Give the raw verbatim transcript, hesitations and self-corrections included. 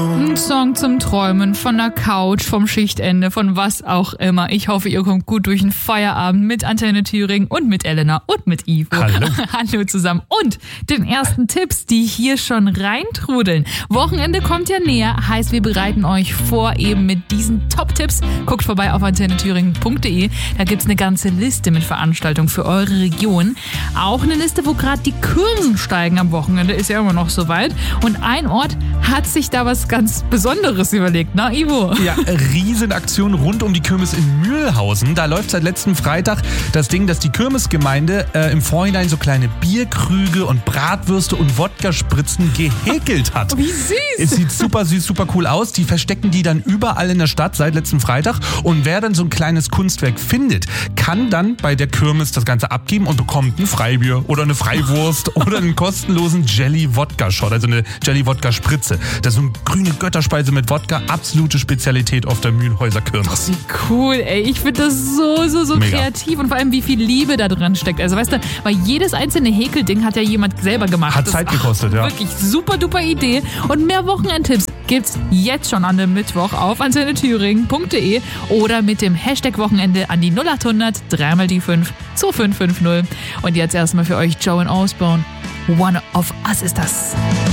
Ein Song zum Träumen, von der Couch, vom Schichtende, von was auch immer. Ich hoffe, ihr kommt gut durch den Feierabend mit Antenne Thüringen und mit Elena und mit Ivo. Hallo. Hallo zusammen. Und den ersten Tipps, die hier schon reintrudeln. Wochenende kommt ja näher, heißt, wir bereiten euch vor eben mit diesen Top-Tipps. Guckt vorbei auf antenne thüringen punkt de. Da gibt's eine ganze Liste mit Veranstaltungen für eure Region. Auch eine Liste, wo gerade die Kursen steigen am Wochenende, ist ja immer noch soweit. Und ein Ort hat sich da was ganz Besonderes überlegt, na Ivo? Ja, Riesenaktion rund um die Kirmes in Mühlhausen. Da läuft seit letzten Freitag das Ding, dass die Kirmesgemeinde äh, im Vorhinein so kleine Bierkrüge und Bratwürste und Wodkaspritzen gehäkelt hat. Wie süß! Es sieht super süß, super cool aus. Die verstecken die dann überall in der Stadt seit letzten Freitag. Und wer dann so ein kleines Kunstwerk findet, kann dann bei der Kirmes das Ganze abgeben und bekommt ein Freibier oder eine Freiwurst oder einen kostenlosen Jelly-Wodka-Shot, also eine Jelly-Wodka-Spritze. Das ist so eine grüne Götterspeise mit Wodka, absolute Spezialität auf der Mühlhäuser Kirmes. Wie cool, ey. Ich finde das so, so, so Mega. kreativ und vor allem, wie viel Liebe da drin steckt. Also weißt du, weil jedes einzelne Häkelding hat ja jemand selber gemacht. Hat Das Zeit ist, gekostet, ach, ja. Wirklich super duper Idee. Und mehr Wochenendtipps gibt's jetzt schon an dem Mittwoch auf antenne thüringen punkt de oder mit dem Hashtag Wochenende an die null acht hundert drei mal die fünf zwei fünf fünf null. Und jetzt erstmal für euch Joan Osborne. One of Us ist das.